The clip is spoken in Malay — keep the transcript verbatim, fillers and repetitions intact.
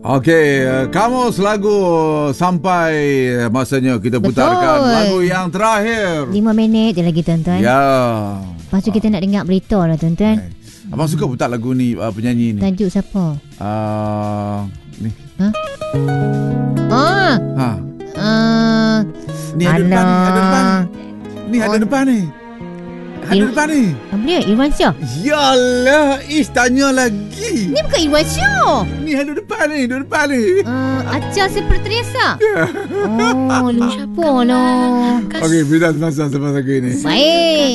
Okey, uh, kamu lagu sampai masanya kita putarkan Betul. lagu yang terakhir. lima minit je lagi tuan-tuan. Ya. Lepas tu kita nak dengar berita lah tuan-tuan. Right. Abang suka putar lagu ni, uh, penyanyi ni. Tajuk siapa? Uh, ni. Ha? Ah. Ha. Uh, Ni ada depan ni, ada depan ni. Ni ada Oh. depan ni. Ada Il- depan ni. Beliau Irwan Syah. Yalah, Ish tanya lagi. Ni bukan Irwan Syah. Ni ada depan ni, ada depan ni. Uh, Acha Sepertriasa. Oh, lupa lah. Okey, beda semasa semasa ini. Baik.